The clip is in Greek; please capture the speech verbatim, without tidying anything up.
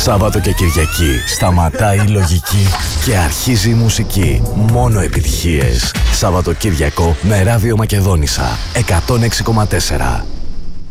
Σάββατο και Κυριακή σταματάει η λογική και αρχίζει η μουσική. Μόνο επιτυχίες. Σάββατο Κυριακό με Ράδιο Μακεδόνισσα εκατόν έξι κόμμα τέσσερα.